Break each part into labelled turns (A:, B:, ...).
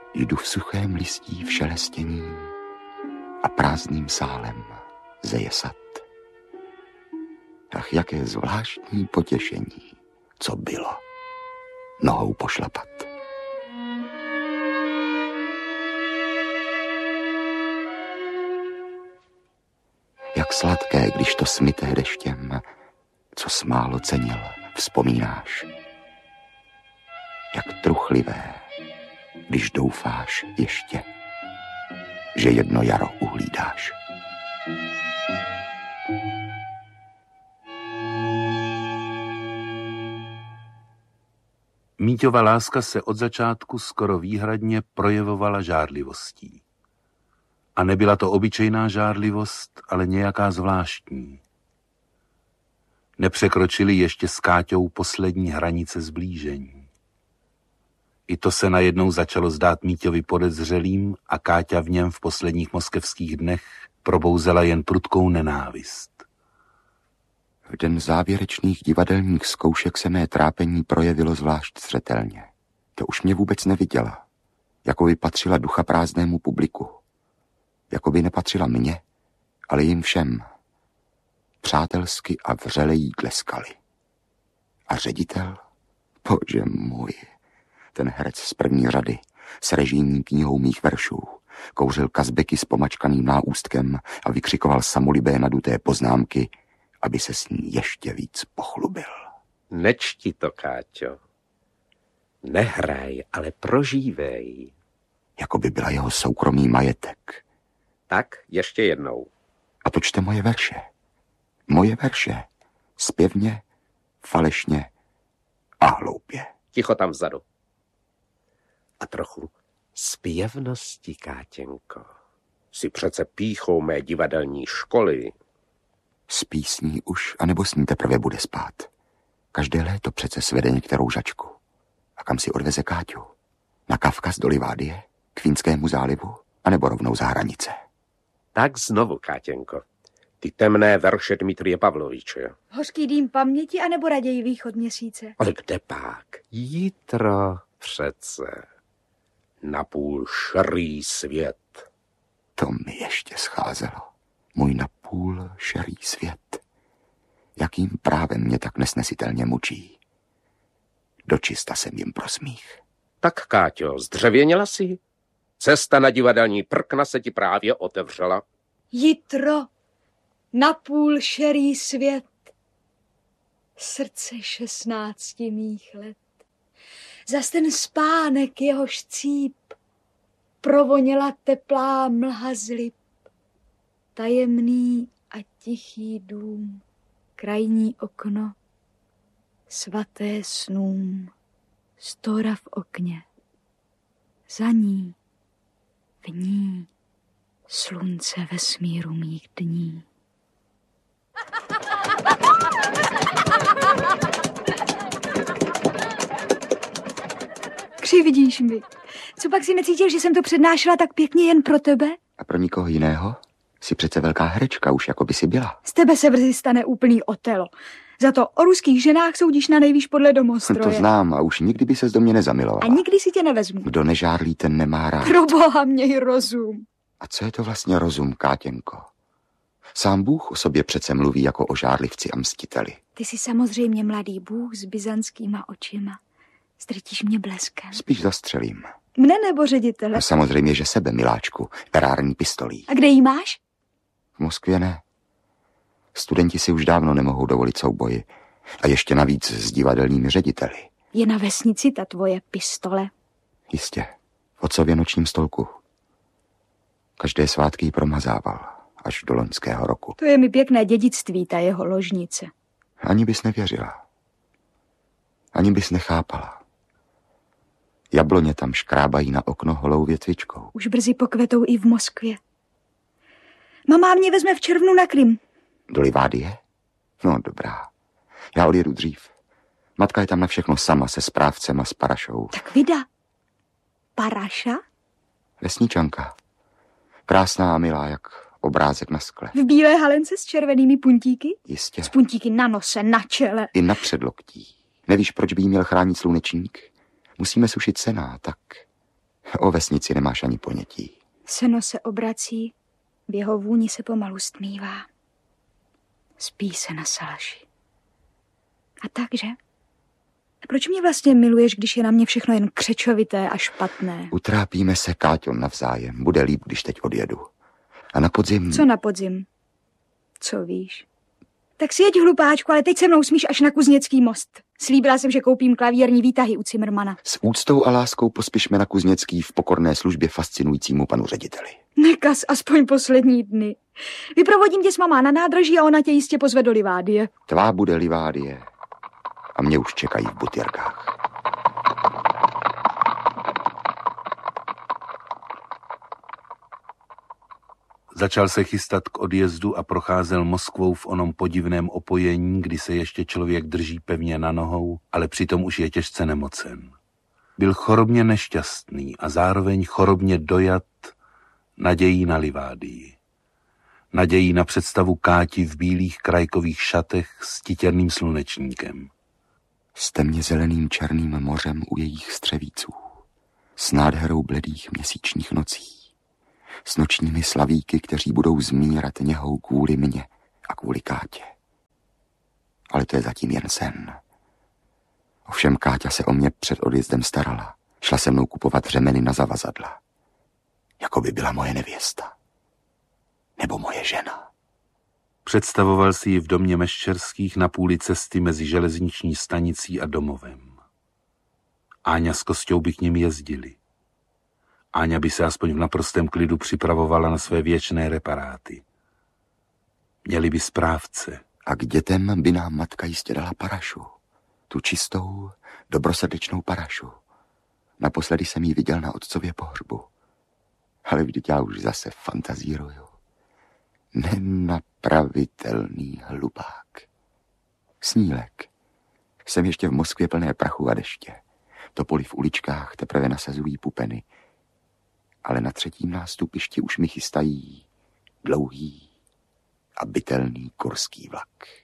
A: Jdu v suchém listí v šelestění a prázdným sálem zeje sad. Ach, jaké zvláštní potěšení, co bylo nohou pošlapat. Jak sladké, když to smyté deštěm, co smálo cenil, vzpomínáš. Jak truchlivé, když doufáš ještě, že jedno jaro uhlídáš.
B: Míťova láska se od začátku skoro výhradně projevovala žárlivostí. A nebyla to obyčejná žárlivost, ale nějaká zvláštní. Nepřekročili ještě s Káťou poslední hranice zblížení. I to se najednou začalo zdát Míťovi podezřelým a Káťa v něm v posledních moskevských dnech probouzela jen prudkou nenávist.
A: V den závěrečných divadelních zkoušek se mé trápení projevilo zvlášť zřetelně. To už mě vůbec neviděla, jako by patřila ducha prázdnému publiku. Jako by nepatřila mně, ale jim všem. Přátelsky a vřele jí tleskali. A ředitel? Bože můj, ten herec z první řady, s režijní knihou mých veršů, kouřil kazbeky s pomačkaným náústkem a vykřikoval samolibé naduté poznámky, aby se s ní ještě víc pochlubil.
C: Nečti to, Káťo. Nehraj, ale prožívej.
A: Jako by byla jeho soukromý majetek.
C: Tak, ještě jednou.
A: A to čte moje verše. Moje verše. Zpěvně, falešně a hloupě.
C: Ticho tam vzadu. A trochu zpěvnosti, Kátěnko. Jsi přece pýchou mé divadelní školy.
A: S písní už, anebo s ní teprve bude spát. Každé léto přece svede některou žačku. A kam si odveze Káťu? Na Kavkaz do Livádie? K Fínskému zálivu? Anebo rovnou za hranice?
C: Tak znovu, Kátěnko. Ty temné verše Dmitrie Pavloviče.
D: Hořký dým paměti, anebo raději východ měsíce?
C: Ale kde pak? Jitro přece. Napůl šerý svět.
A: To mi ještě scházelo. Můj napůl šerý svět. Jakým právem mě tak nesnesitelně mučí. Dočista jsem jim prosmích.
C: Tak, Káťo, zdřevěněla jsi? Cesta na divadelní prkna se ti právě otevřela.
D: Jitro, napůl šerý svět, srdce 16 mých let. Zas ten spánek, jehož cíp, provoněla teplá mlha z lip. Tajemný a tichý dům, krajní okno, svaté snům, stora v okně. Za ní, v ní, slunce vesmíru mých dní. Křivdíš mi. Co pak si necítil, že jsem to přednášela tak pěkně jen pro tebe?
A: A pro nikoho jiného? Jsi přece velká herečka, už jako by si byla.
D: Z tebe se brzy stane úplný Otelo. Za to o ruských ženách soudíš na nejvýš podle domostroje.
A: To znám a už nikdy by ses do mě nezamilovala.
D: A nikdy si tě nevezmu.
A: Kdo nežárlí, ten nemá rád.
D: Pro boha, měj rozum.
A: A co je to vlastně rozum, Kátěnko? Sám Bůh o sobě přece mluví jako o žárlivci a mstiteli.
D: Ty jsi samozřejmě mladý Bůh s byzantskýma očima. Zdrtíš mě bleskem.
A: Spíš zastřelím.
D: Mne nebo ředitele?
A: No samozřejmě, že sebe, miláčku, erární pistolí.
D: A kde jí máš?
A: V Moskvě ne. Studenti si už dávno nemohou dovolit souboji. A ještě navíc s divadelními řediteli.
D: Je na vesnici ta tvoje pistole?
A: Jistě. V otcově nočním stolku. Každé svátky ji promazával. Až do loňského roku.
D: To je mi pěkné dědictví, ta jeho ložnice.
A: Ani bys nevěřila. Ani bys nechápala. Jabloně tam škrábají na okno holou větvičkou.
D: Už brzy pokvetou i v Moskvě. Mama mě vezme v červnu na Krym.
A: Do Livádie? No, dobrá. Já odjedu dřív. Matka je tam na všechno sama se správcem a s Parašou.
D: Tak vida. Paraša?
A: Vesničanka. Krásná a milá, jak obrázek na skle.
D: V bílé halence s červenými puntíky?
A: Jistě.
D: S puntíky na nose, na čele.
A: I na předloktí. Nevíš, proč by jí měl chránit slunečník? Musíme sušit sena, tak O vesnici nemáš ani ponětí.
D: Seno se obrací, v jeho vůni se pomalu stmívá. Spí se na salaši. A takže? A proč mě vlastně miluješ, když je na mě všechno jen křečovité a špatné?
A: Utrápíme se, Káťo, navzájem. Bude líp, když teď odjedu. A na podzim...
D: Co na podzim? Co víš? Tak si jeď, hlupáčku, ale teď se mnou smíš až na Kuzněcký most. Slíbila jsem, že koupím klavírní výtahy u Cimrmana.
A: S úctou a láskou pospěšme na Kuzněcký v pokorné službě fascinujícímu panu řediteli.
D: Nekaz aspoň poslední dny. Vyprovodím tě s mamá na nádraží a ona tě jistě pozve do Livádie.
A: Tvá bude Livádie a mě už čekají v Butyrkách.
B: Začal se chystat k odjezdu a procházel Moskvou v onom podivném opojení, kdy se ještě člověk drží pevně na nohou, ale přitom už je těžce nemocen. Byl chorobně nešťastný a zároveň chorobně dojat nadějí na Livádii. Nadějí na představu Káti v bílých krajkových šatech s titěrným slunečníkem.
A: S temně zeleným černým mořem u jejich střevíců. S nádherou bledých měsíčních nocí. S nočními slavíky, kteří budou zmírat něhou kvůli mně a kvůli Kátě. Ale to je zatím jen sen. Ovšem Káťa se o mě před odjezdem starala. Šla se mnou kupovat řemeny na zavazadla. Jako by byla moje nevěsta. Nebo moje žena.
B: Představoval si ji v domě Meščerských na půli cesty mezi železniční stanicí a domovem. Áňa s Kosťou by k nim jezdili. Áňa by se aspoň v naprostém klidu připravovala na své věčné reparáty. Měli by správce.
A: A k dětem by nám matka jistě dala parašu. Tu čistou, dobrosrdečnou parašu. Naposledy jsem ji viděl na otcově pohřbu. Ale vždyť já už zase fantazíruju. Nenapravitelný hlupák. Snílek. Jsem ještě v Moskvě plné prachu a deště. Topoly v uličkách teprve nasazují pupeny. Ale na třetím nástupišti už mi chystají dlouhý a bytelný kurský vlak.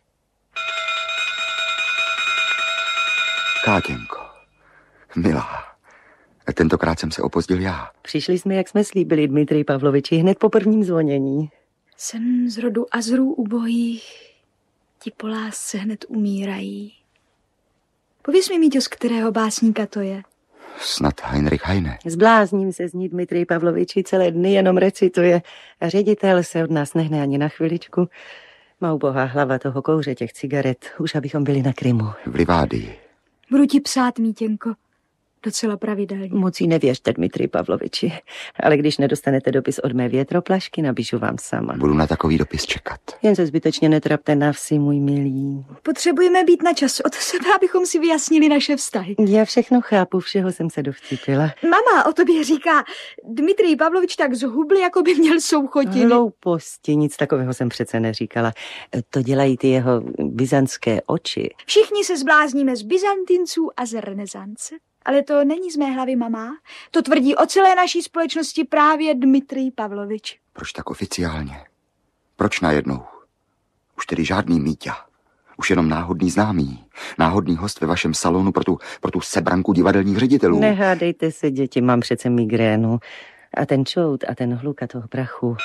A: Kátěnko, milá, tentokrát jsem se opozdil já.
E: Přišli jsme, jak jsme slíbili, Dmitrij Pavloviči, hned po prvním zvonění.
D: Jsem z rodu Azrů ubojích, ti po lásce hned umírají. Pověz mi, Míťo, z kterého básníka to je?
A: Snad Heinrich Heine.
E: Zblázním se z ní, Dmitrij Pavloviči, celé dny jenom recituje a ředitel se od nás nehne ani na chviličku. Má ubohá hlava toho kouře těch cigaret, už abychom byli na Krymu.
A: V Livádii.
D: Budu ti psát, Mítěnko, docela pravidelně.
E: Moc jí nevěřte, Dmitrij Pavloviči, ale když nedostanete dopis od mé větroplašky, napíšu vám sama.
A: Budu na takový dopis čekat.
E: Jen se zbytečně netrapte na vsi, můj milý.
D: Potřebujeme být na čas od sebe, abychom si vyjasnili naše vztahy.
E: Já všechno chápu, všeho jsem se dovtipila.
D: Mama o tobě říká, Dmitrij Pavlovič tak zhubl, jako by měl souchotiny.
E: Hlouposti, nic takového jsem přece neříkala. To dělají ty jeho byzantské oči.
D: Všichni se zblázníme z Byzantinců a z renesance. Ale to není z mé hlavy, mama. To tvrdí o celé naší společnosti právě Dmitrij Pavlovič.
A: Proč tak oficiálně? Proč najednou? Už tedy žádný Míťa. Už jenom náhodný známý. Náhodný host ve vašem salonu pro tu sebranku divadelních ředitelů.
E: Nehádejte se, děti, mám přece migrénu. A ten čout a ten hluk a toho prachu.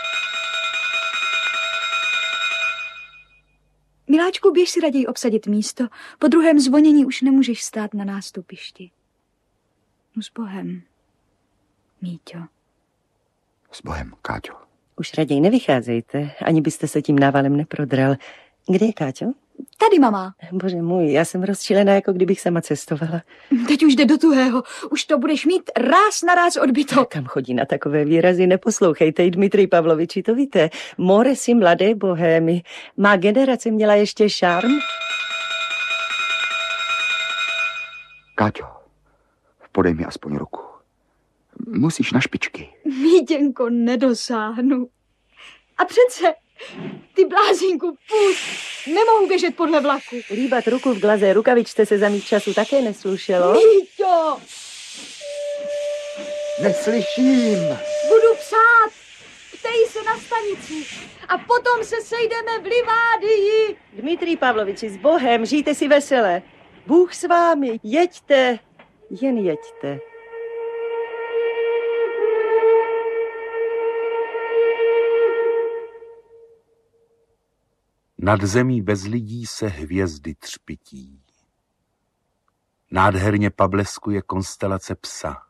D: Miláčku, běž si raději obsadit místo. Po druhém zvonění už nemůžeš stát na nástupišti. No s Bohem, Míťo.
A: S Bohem, Káťo.
E: Už raději nevycházejte, ani byste se tím návalem neprodral. Kde je Káťo?
D: Tady, mama.
E: Bože můj, já jsem rozčilená, jako kdybych sama cestovala.
D: Teď už jde do tuhého. Už to budeš mít ráz na ráz odbyto.
E: Kam chodí na takové výrazy? Neposlouchejte, Dmitrij Pavloviči, to víte. More si mladé bohémy. Má generace měla ještě šarm?
A: Káťo, podej mi aspoň ruku. Musíš na špičky.
D: Mítěnko, nedosáhnu. A přece, ty blázínku, pust, nemohu běžet podle vlaku.
E: Líbat ruku v glaze rukavičce se za mých času také neslušelo.
D: Míťo!
A: Neslyším.
D: Budu psát. Ptej se na stanici. A potom se sejdeme v Livádii.
E: Dmitrij Pavloviči, s Bohem, žijte si vesele. Bůh s vámi, jeďte, jen jeďte.
B: Nad zemí bez lidí se hvězdy třpití. Nádherně pableskuje konstelace Psa.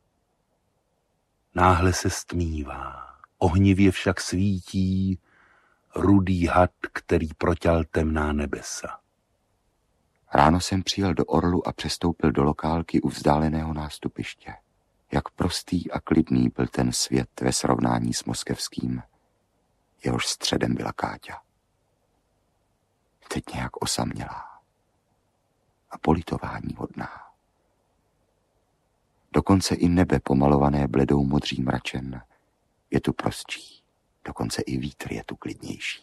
B: Náhle se stmívá, ohnivě však svítí rudý had, který proťal temná nebesa.
A: Ráno jsem přijel do Orlu a přestoupil do lokálky u vzdáleného nástupiště. Jak prostý a klidný byl ten svět ve srovnání s moskevským, jehož středem byla Káťa. Teď nějak osamělá a politování hodná. Dokonce i nebe pomalované bledou modřím mračen je tu prostší, dokonce i vítr je tu klidnější.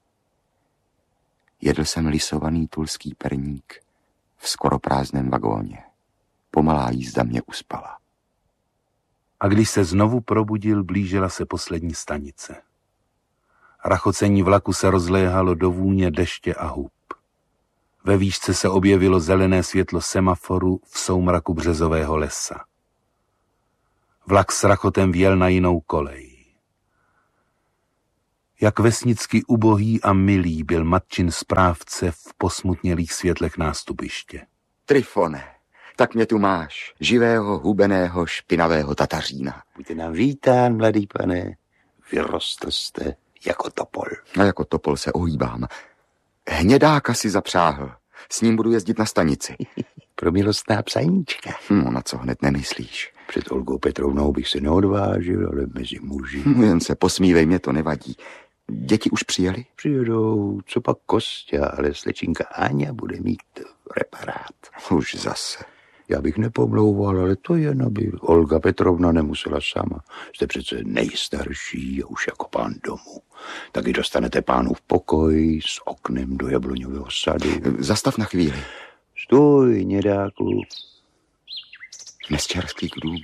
A: Jedl jsem lisovaný tulský perník v skoro prázdném vagóně. Pomalá jízda mě uspala.
B: A když se znovu probudil, blížila se poslední stanice. Rachocení vlaku se rozléhalo do vůně deště a hub. Ve výšce se objevilo zelené světlo semaforu v soumraku březového lesa. Vlak s rachotem vjel na jinou kolej. Jak vesnicky ubohý a milý byl matčin správce v posmutnělých světlech nástupiště.
A: Trifone, tak mě tu máš, živého, hubeného, špinavého Tatařína.
F: Buďte nám vítán, mladý pane, vyrostl jste jako topol.
A: A jako topol se ohýbám. Hnědáka si zapřáhl, s ním budu jezdit na stanici.
F: Pro milostná psaníčka.
A: No, na co hned nemyslíš?
F: Před Olgou Petrovnou bych se neodvážil, ale mezi muži.
A: Jen se posmívej, mě to nevadí. Děti už přijeli?
F: Přijedou, co pak Kostя, ale slečinka Áňa bude mít reparát.
A: Už zase.
F: Já bych nepomlouval, ale to jen, aby Olga Petrovna nemusela sama. Jste přece nejstarší a už jako pán domu. Taky dostanete pánův pokoj s oknem do jabloňového sadu.
A: Zastav na chvíli.
F: Stůj, nědáku.
A: Nesčerský dům.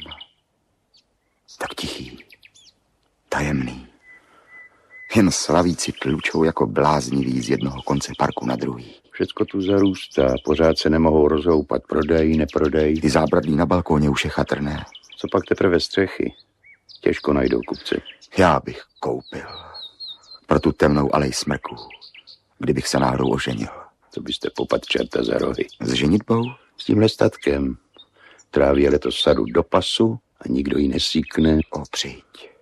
A: Tak tichý. Tajemný. Jen slavíci tlučou jako blázniví z jednoho konce parku na druhý.
F: Všecko tu zarůstá, pořád se nemohou rozhoupat, prodají, neprodají.
A: Ty zábradlí na balkóně už je chatrné.
F: Co pak teprve střechy? Těžko najdou kupce.
A: Já bych koupil. Pro tu temnou alej smrků. Kdybych se náhodou oženil.
F: Co byste popad čerta za rohy?
A: S ženitbou?
F: S tímhle statkem. Tráví letos sadu do pasu a nikdo ji nesíkne.
A: O, přijď.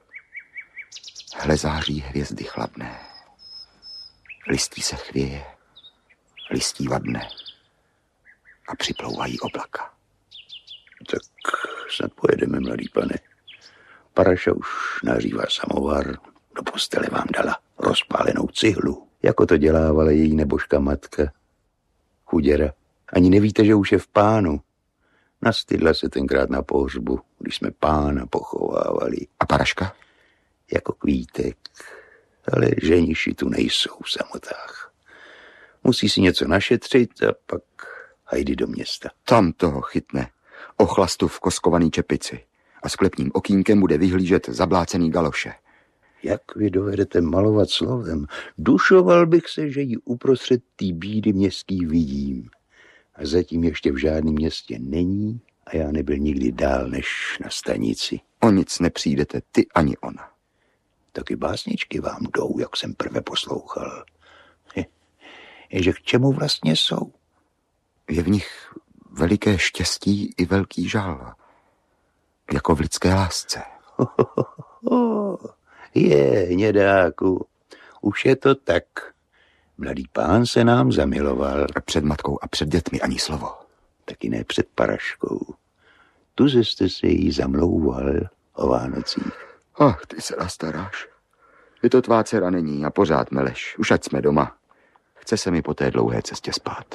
A: Hle září hvězdy chladné. Listí se chvěje. Listí vadne. A připlouvají oblaka.
F: Tak snad pojedeme, mladý pane. Paraša už nahřívá samovar. Do postele vám dala rozpálenou cihlu, jako to dělávala její nebožka matka. Chuděra. Ani nevíte, že už je v pánu. Nastydla se tenkrát na pohřbu, když jsme pána pochovávali.
A: A Paraška?
F: Jako kvítek. Ale ženiši tu nejsou v samotách. Musí si něco našetřit a pak hajdy do města.
A: Tam toho chytne. Ochlastu v koskovaný čepici. A sklepním okýnkem bude vyhlížet zablácený galoše.
F: Jak vy dovedete malovat slovem? Dušoval bych se, že ji uprostřed té bídy městský vidím. A zatím ještě v žádném městě není a já nebyl nikdy dál než na stanici.
A: O nic nepřijdete, ty ani ona.
F: Taky básničky vám jdou, jak jsem prve poslouchal. Jenže k čemu vlastně jsou?
A: Je v nich veliké štěstí i velký žal. Jako v lidské lásce.
F: Je, hnědáku, už je to tak. Mladý pán se nám zamiloval.
A: A před matkou a před dětmi ani slovo.
F: Taky ne před Paraškou. Tu jste se jí zamlouval o Vánocích.
A: Ach, ty se nastaráš. Je to tvá dcera není a pořád meleš. Už ať jsme doma. Chce se mi po té dlouhé cestě spát.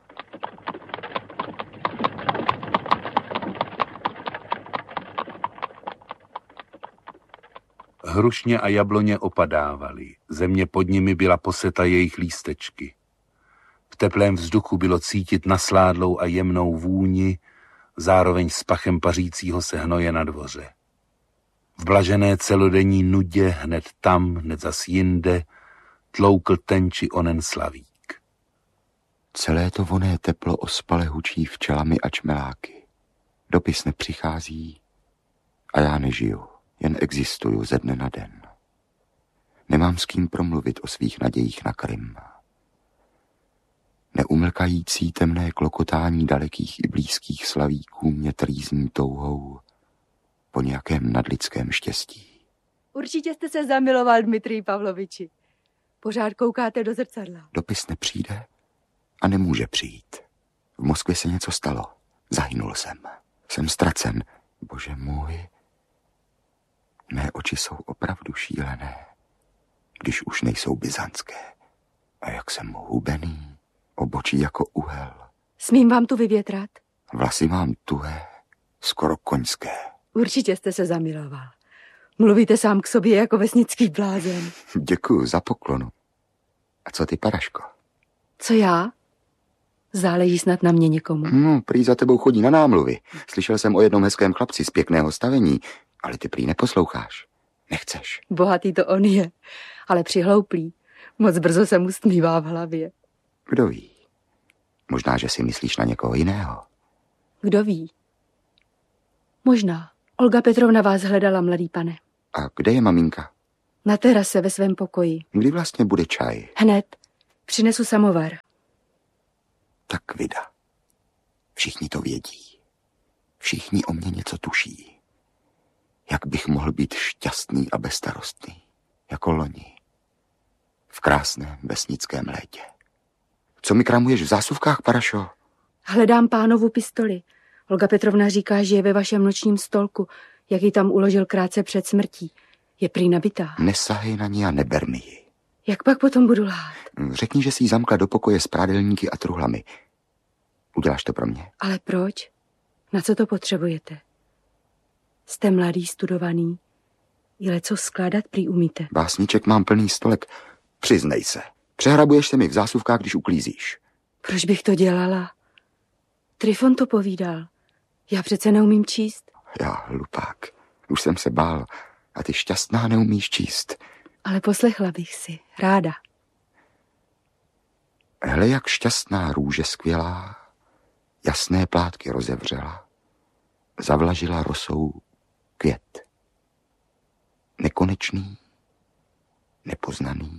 B: Hrušně a jabloně opadávaly. Země pod nimi byla poseta jejich lístečky. V teplém vzduchu bylo cítit nasládlou a jemnou vůni, zároveň s pachem pařícího se hnoje na dvoře. V blažené celodenní nudě hned tam, hned zas jinde, tloukl ten či onen slavík.
A: Celé to voné teplo ospale hučí včelami a čmeláky. Dopis nepřichází a já nežiju, jen existuju ze dne na den. Nemám s kým promluvit o svých nadějích na Krym. Neumlkající temné klokotání dalekých i blízkých slavíků mě trýzní touhou po nějakém nadlidském štěstí.
E: Určitě jste se zamiloval, Dmitrij Pavloviči. Pořád koukáte do zrcadla.
A: Dopis nepřijde a nemůže přijít. V Moskvě se něco stalo. Zahynul jsem. Jsem ztracen. Bože můj. Mé oči jsou opravdu šílené, když už nejsou byzantské. A jak jsem hubený, obočí jako uhel.
E: Smím vám tu vyvětrat?
A: Vlasy mám tuhé, skoro koňské.
E: Určitě jste se zamiloval. Mluvíte sám k sobě jako vesnický blázen.
A: Děkuju za poklonu. A co ty, Paraško?
E: Co já? Záleží snad na mě někomu.
A: No, prý za tebou chodí na námluvy. Slyšel jsem o jednom hezkém chlapci z pěkného stavení, ale ty prý neposloucháš. Nechceš.
E: Bohatý to on je, ale přihlouplý. Moc brzo se mu stmívá v hlavě.
A: Kdo ví? Možná, že si myslíš na někoho jiného.
E: Kdo ví? Možná. Olga Petrovna vás hledala, mladý pane.
A: A kde je maminka?
E: Na terase ve svém pokoji.
A: Kdy vlastně bude čaj?
E: Hned. Přinesu samovar.
A: Tak vida. Všichni to vědí. Všichni o mě něco tuší. Jak bych mohl být šťastný a bezstarostný, jako loni. V krásném vesnickém létě. Co mi kramuješ v zásuvkách, Parašo?
E: Hledám pánovu pistoli. Olga Petrovna říká, že je ve vašem nočním stolku, jak ji tam uložil krátce před smrtí. Je prý nabitá.
A: Nesahej na ní a neber mi ji.
E: Jak pak potom budu lhát?
A: Řekni, že si ji zamkla do pokoje s prádelníky a truhlami. Uděláš to pro mě?
E: Ale proč? Na co to potřebujete? Jste mladý, studovaný. I leco skládat prý umíte.
A: Básniček mám plný stolek. Přiznej se. Přehrabuješ se mi v zásuvkách, když uklízíš.
E: Proč bych to dělala? Trifon to povídal. Já přece neumím číst.
A: Já, hlupák. Už jsem se bál. A ty šťastná neumíš číst.
E: Ale poslechla bych si. Ráda.
A: Hele, jak šťastná růže skvělá, jasné plátky rozevřela, zavlažila rosou květ. Nekonečný, nepoznaný,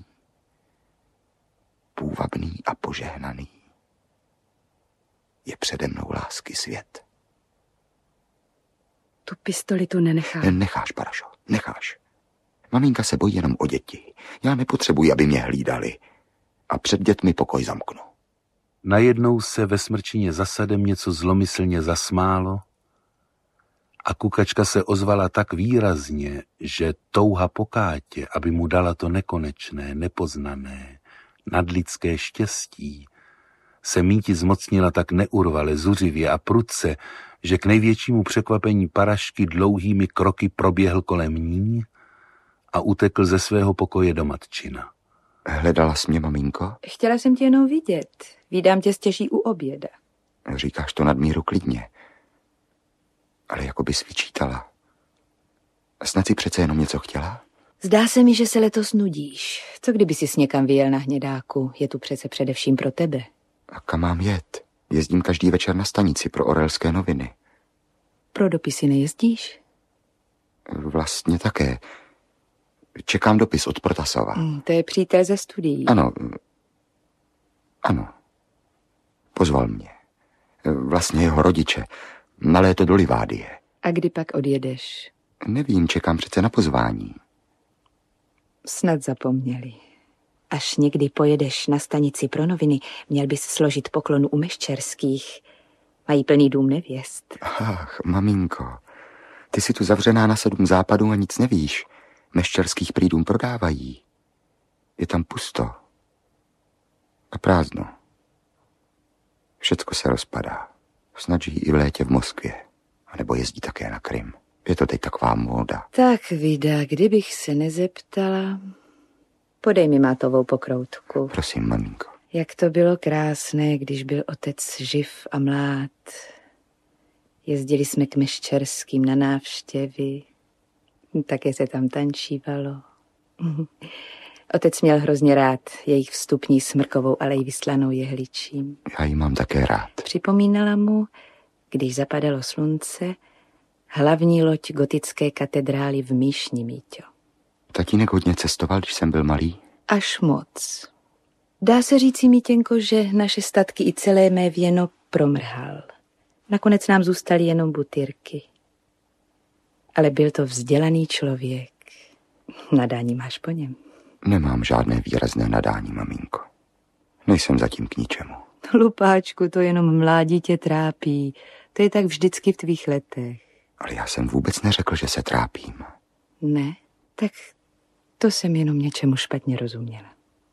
A: půvabný a požehnaný. Je přede mnou lásky svět.
E: Tu pistoli tu nenechám.
A: Necháš, Parašo, necháš. Maminka se bojí jenom o děti. Já nepotřebuji, aby mě hlídali. A před dětmi pokoj zamknu.
B: Najednou se ve smrčině za sadem něco zlomyslně zasmálo a kukačka se ozvala tak výrazně, že touha po Kátě, aby mu dala to nekonečné, nepoznané, nadlidské štěstí, se Míti zmocnila tak neurvale, zuřivě a prudce, že k největšímu překvapení Parašky dlouhými kroky proběhl kolem ní a utekl ze svého pokoje do matčina.
A: Hledala jsi mě, maminko?
D: Chtěla jsem tě jenom vidět. Vídám tě stěží u oběda.
A: Říkáš to nadmíru klidně. Ale jako bys vyčítala. Snad si přece jenom něco chtěla?
D: Zdá se mi, že se letos nudíš. Co kdyby jsi někam vyjel na Hnědáku? Je tu přece především pro tebe.
A: A kam mám jet? Jezdím každý večer na stanici pro Orelské noviny.
D: Pro dopisy nejezdíš?
A: Vlastně také. Čekám dopis od Protasova.
D: To je přítel ze studií.
A: Ano. Pozval mě. Vlastně jeho rodiče. Na léto do Livádie.
D: A kdy pak odjedeš?
A: Nevím, čekám přece na pozvání.
D: Snad zapomněli. Až někdy pojedeš na stanici pro noviny, měl bys složit poklonu u Meščerských. Mají plný dům nevěst.
A: Ach, maminko, ty jsi tu zavřená na 7 západů a nic nevíš. Meščerských prý dům prodávají. Je tam pusto. A prázdno. Všecko se rozpadá. Snad žijí i v létě v Moskvě. A nebo jezdí také na Krym. Je to teď taková móda.
D: Tak, Vida, kdybych se nezeptala... Podej mi mátovou pokroutku.
A: Prosím, maminko.
D: Jak to bylo krásné, když byl otec živ a mlád. Jezdili jsme k Meščerským na návštěvy. Také se tam tančívalo. Otec měl hrozně rád jejich vstupní smrkovou alej vyslanou jehličím.
A: Já ji mám také rád.
D: Připomínala mu, když zapadalo slunce, hlavní loď gotické katedrály v Míšni, Míťo.
A: Tatínek hodně cestoval, když jsem byl malý?
D: Až moc.
E: Dá se říci, Mítěnko, že naše statky i celé mé věno promrhal. Nakonec nám zůstaly jenom butyrky. Ale byl to vzdělaný člověk. Nadání máš po něm?
A: Nemám žádné výrazné nadání, maminko. Nejsem zatím k ničemu.
E: Hlupáčku, to jenom mládí tě trápí. To je tak vždycky v tvých letech.
A: Ale já jsem vůbec neřekl, že se trápím.
E: Ne? Tak to jsem jenom něčemu špatně rozuměla.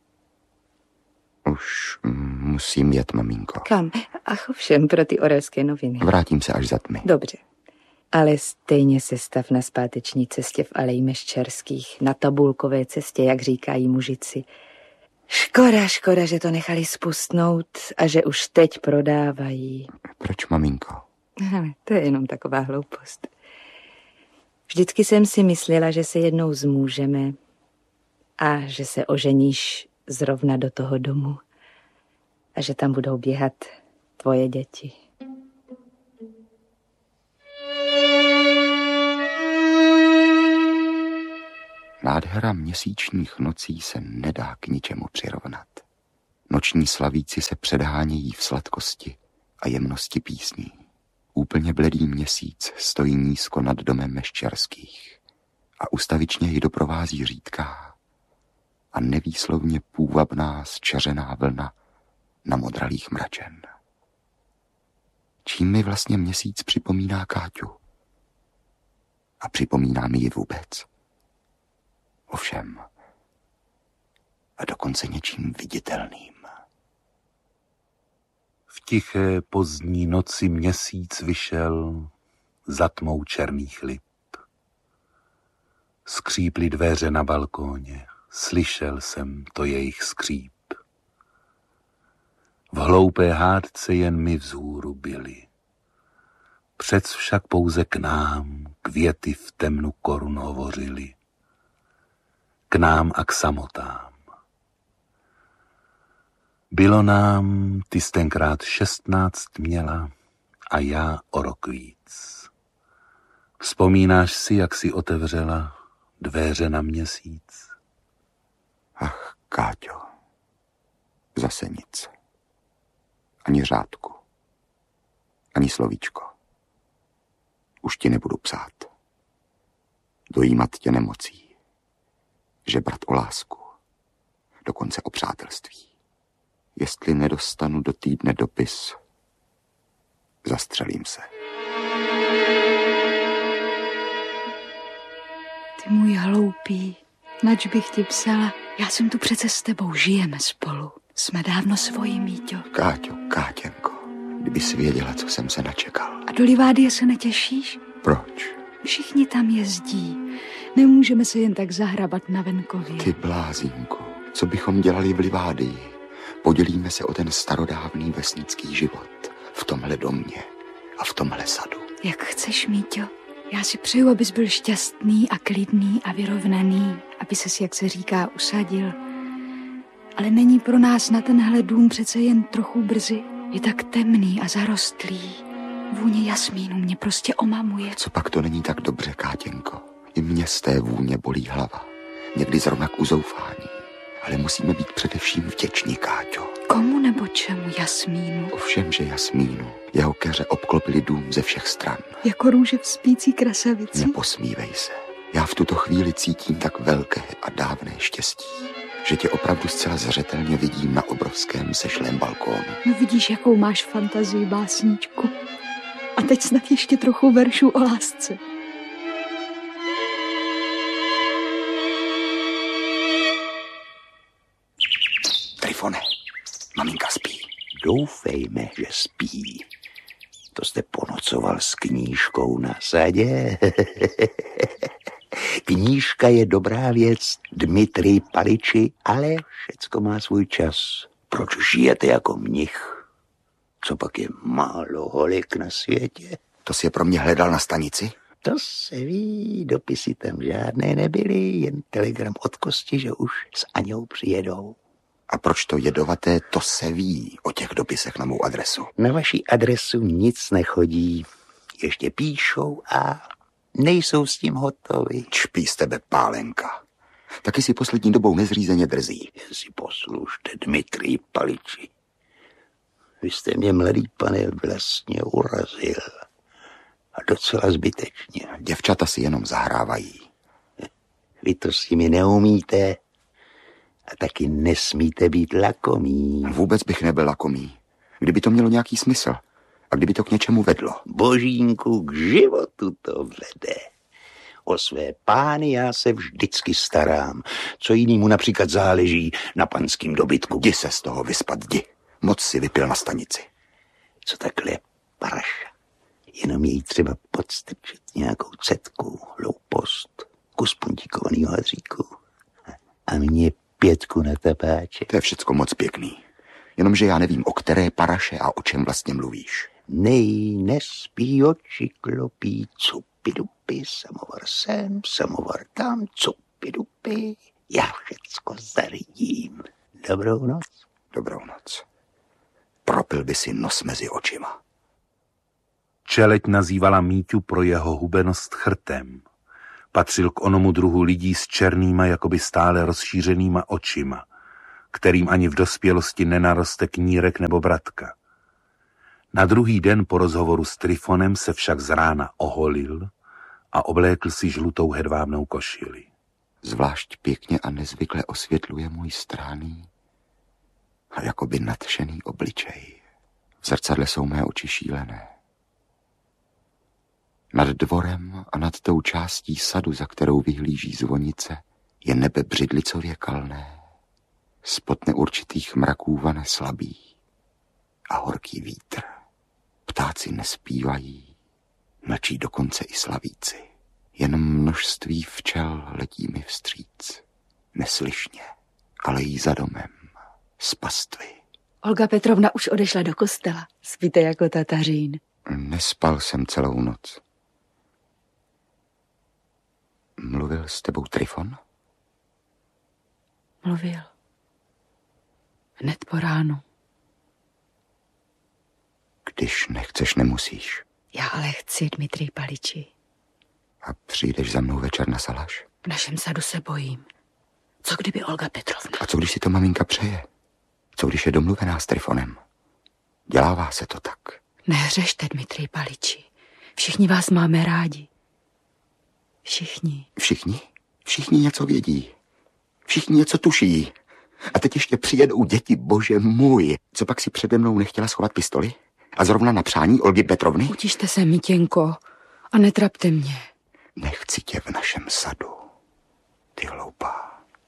A: Už musím jet, maminko.
E: Kam? Ach, ovšem, pro ty Orelské noviny.
A: Vrátím se až za tmy.
E: Dobře. Ale stejně se stav na zpáteční cestě v Aleji Meščerských, na tabulkové cestě, jak říkají mužici. Škoda, že to nechali spustnout a že už teď prodávají.
A: Proč, maminko?
E: Ale to je jenom taková hloupost. Vždycky jsem si myslela, že se jednou zmůžeme a že se oženíš zrovna do toho domu a že tam budou běhat tvoje děti.
A: Nádhera měsíčních nocí se nedá k ničemu přirovnat. Noční slavíci se předhánějí v sladkosti a jemnosti písní. Úplně bledý měsíc stojí nízko nad domem Meščerských a ustavičně ji doprovází řídká a nevýslovně půvabná zčeřená vlna na modralých mračen. Čím mi vlastně měsíc připomíná Káťu? A připomíná mi ji vůbec? Ovšem, a dokonce něčím viditelným.
B: V tiché pozdní noci měsíc vyšel za tmou černých lip. Skříply dveře na balkóně, slyšel jsem to jejich skříp. V hloupé hádce jen my vzhůru byli. Přec však pouze k nám květy v temnu korun hovořili. K nám a k samotám. Bylo nám, ty jsi tenkrát 16 měla a já o rok víc. Vzpomínáš si, jak si otevřela dveře na měsíc?
A: Ach, Káťo, zase nic. Ani řádku, ani slovíčko. Už ti nebudu psát. Dojímat tě nemocí. Žebrat o lásku. Dokonce o přátelství. Jestli nedostanu do týdne dopis, zastřelím se.
D: Ty můj hloupý, nač bych ti psala. Já jsem tu přece s tebou, žijeme spolu. Jsme dávno svoji, Míťo.
A: Káťo, Kátěnko, kdyby jsi věděla, co jsem se načekal.
D: A do Livádie se netěšíš?
A: Proč?
D: Všichni tam jezdí. Nemůžeme se jen tak zahrabat na venkově.
A: Ty blázínku, co bychom dělali v Livádii? Podělíme se o ten starodávný vesnický život v tomhle domě a v tomhle sadu.
D: Jak chceš, Míťo. Já si přeju, abys byl šťastný a klidný a vyrovnaný, aby ses, jak se říká, usadil. Ale není pro nás na tenhle dům přece jen trochu brzy. Je tak temný a zarostlý. Vůně jasmínu mě prostě omamuje.
A: Co pak to není tak dobře, Kátěnko? I mě z té vůně bolí hlava. Někdy zrovna k uzoufání. Ale musíme být především vděční, Káťo.
D: Komu nebo čemu jasmínu?
A: Ovšem, že jasmínu. Jeho keře obklopili dům ze všech stran.
D: Jako růže v spící krasavici?
A: Neposmívej se. Já v tuto chvíli cítím tak velké a dávné štěstí, že tě opravdu zcela zřetelně vidím na obrovském sešlém balkónu.
D: No vidíš, jakou máš fantazii, básničku. A teď snad ještě trochu veršů o lásce.
A: Trifone, maminka spí.
F: Doufejme, že spí. To jste ponocoval s knížkou na sadě. Knížka je dobrá věc, Dmitrij Paliči, ale všecko má svůj čas. Proč žijete jako mnich? Co pak je málo holik na světě?
A: To jsi je pro mě hledal na stanici?
F: To se ví, dopisy tam žádné nebyly, jen telegram od Kosti, že už s Aňou přijedou.
A: A proč to jedovaté, to se ví o těch dopisech na mou adresu?
F: Na vaši adresu nic nechodí, ještě píšou a nejsou s tím hotovi.
A: Čpí z tebe pálenka. Taky si poslední dobou nezřízeně drzí.
F: Jen si poslušte, Dmitrij Paliči. Vy jste mě, mladý pane, vlastně urazil. A docela zbytečně.
A: Děvčata si jenom zahrávají.
F: Vy to s nimi neumíte a taky nesmíte být lakomý.
A: Vůbec bych nebyl lakomý. Kdyby to mělo nějaký smysl a kdyby to k něčemu vedlo.
F: Božínku, k životu to vede. O své pány já se vždycky starám. Co jinému například záleží na panským dobytku.
A: Jdi se z toho vyspat, jdi. Moc si vypil na stanici.
F: Co takhle paraša. Jenom jej třeba podstrčit nějakou cetku, loupost, kus puntíkovanýho hadříku. A mě 5 na tapáče.
A: To je všecko moc pěkný. Jenomže já nevím, o které paraše a o čem vlastně mluvíš.
F: Nespí oči klopí, cupidupy, samovar sem, samovar tam, cupidupy. Já všecko zařídím. Dobrou noc.
A: Dobrou noc. Propil by si nos mezi očima.
B: Čeleď nazývala Míťu pro jeho hubenost chrtem. Patřil k onomu druhu lidí s černýma, jakoby stále rozšířenýma očima, kterým ani v dospělosti nenaroste knírek nebo bratka. Na druhý den po rozhovoru s Trifonem se však z rána oholil a oblékl si žlutou hedvábnou košili.
A: Zvlášť pěkně a nezvykle osvětluje můj stráný a jakoby nadšený obličej. V zrcadle jsou mé oči šílené. Nad dvorem a nad tou částí sadu, za kterou vyhlíží zvonice, je nebe břidlicově kalné. Spod neurčitých mraků vane slabý a horký vítr. Ptáci nespívají, mlčí dokonce i slavíci. Jen množství včel letí mi vstříc. Neslyšně, ale jí za domem, z pastvy.
E: Olga Petrovna už odešla do kostela. Spíte jako Tatařín.
A: Nespal jsem celou noc. Mluvil s tebou Trifon?
E: Mluvil. Hned po ránu.
A: Když nechceš, nemusíš.
E: Já ale chci, Dmitrij Paliči.
A: A přijdeš za mnou večer na salaš?
E: V našem sadu se bojím. Co kdyby Olga Petrovna?
A: A co když si to maminka přeje? Co když je domluvená s Trifonem? Dělává se to tak.
E: Nehřešte, Dmitrij Paliči. Všichni vás máme rádi. Všichni.
A: Všichni? Všichni něco vědí. Všichni něco tuší. A teď ještě přijedou děti, bože můj. Co pak si přede mnou nechtěla schovat pistoli? A zrovna na přání Olgy Petrovny?
E: Utište se, Mítěnko, a netrapte mě.
A: Nechci tě v našem sadu, ty hloupá.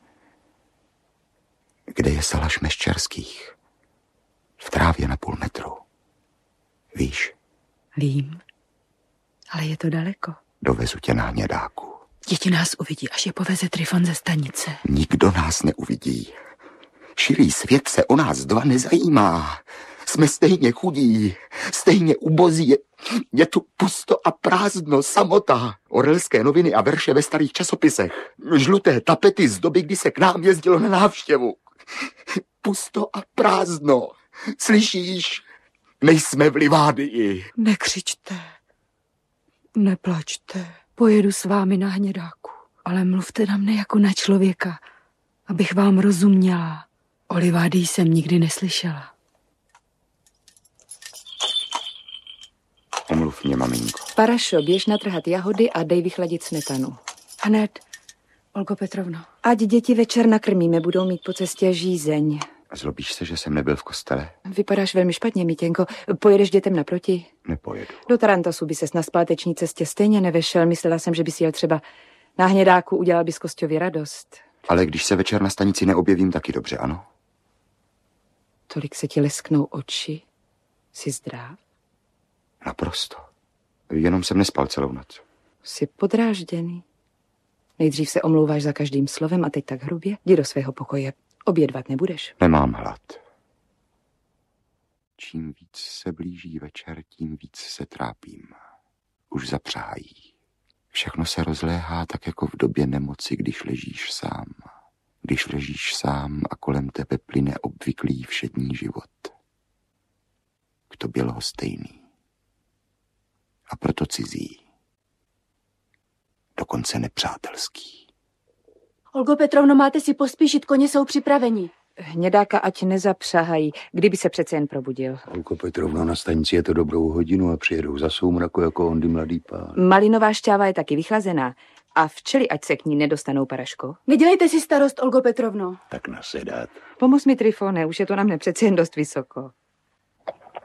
A: Kde je salaš Meščerských? V trávě na 0,5 metru. Víš?
E: Vím, ale je to daleko.
A: Dovezu tě na Hnědáku.
E: Děti nás uvidí, až je poveze Trifon ze stanice.
A: Nikdo nás neuvidí. Širý svět se o nás dva nezajímá. Jsme stejně chudí, stejně ubozí. Je tu pusto a prázdno, samota. Orelské noviny a verše ve starých časopisech. Žluté tapety z doby, kdy se k nám jezdilo na návštěvu. Pusto a prázdno. Slyšíš? Nejsme v Livádii.
E: Nekřičte. Neplačte. Pojedu s vámi na Hnědáku. Ale mluvte na mne jako na člověka, abych vám rozuměla. O Livádii jsem nikdy neslyšela.
A: Omluv mě, maminko.
E: Parašo, běž natrhat jahody a dej vychladit smetanu. Hned, Olgo Petrovno. Ať děti večer nakrmíme, budou mít po cestě žízeň.
A: Zlobíš se, že jsem nebyl v kostele?
E: Vypadáš velmi špatně, Mítěnko. Pojedeš dětem naproti?
A: Nepojedu.
E: Do Tarantasu by ses na zpáteční cestě stejně nevešel. Myslela jsem, že bys jel třeba na Hnědáku, udělal bys Kosťovi radost.
A: Ale když se večer na stanici neobjevím, taky dobře, ano?
E: Tolik se ti lesknou oči. Jsi zdrav?
A: Naprosto. Jenom jsem nespal celou noc.
E: Jsi podrážděný. Nejdřív se omlouváš za každým slovem a teď tak hrubě. Jdi do svého pokoje. Obědvat nebudeš.
A: Nemám hlad. Čím víc se blíží večer, tím víc se trápím. Už zapřáhají. Všechno se rozléhá tak jako v době nemoci, když ležíš sám. Když ležíš sám a kolem tebe plyne obvyklý všední život. K tobě lhostejný. A proto cizí. Dokonce nepřátelský.
G: Olgo Petrovno, máte si pospíšit, koně jsou připraveni.
E: Hnědáka ať nezapřahají, kdyby se přece jen probudil.
F: Olko Petrovno, na stanici je to dobrou hodinu a přijedou za soumraku jako ondy mladý pán.
E: Malinová šťáva je taky vychlazená. A včely ať se k ní nedostanou, Paraško.
G: Nedělejte si starost, Olgo Petrovno.
F: Tak nasedat.
E: Pomoz mi, Trifone, už je to na mne přece jen dost vysoko.